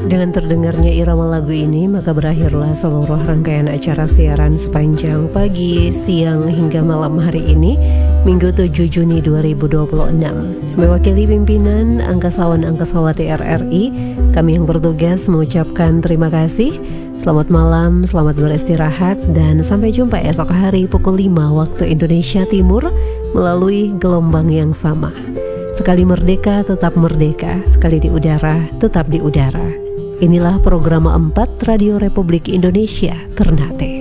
Dengan terdengarnya irama lagu ini, maka berakhirlah seluruh rangkaian acara siaran sepanjang pagi, siang, hingga malam hari ini, Minggu 7 Juni 2026. Mewakili pimpinan angkasawan-angkasawati RRI, kami yang bertugas mengucapkan terima kasih. Selamat malam, selamat beristirahat, dan sampai jumpa esok hari pukul 5 waktu Indonesia Timur melalui gelombang yang sama. Sekali merdeka, tetap merdeka. Sekali di udara, tetap di udara. Inilah program 4 Radio Republik Indonesia, Ternate.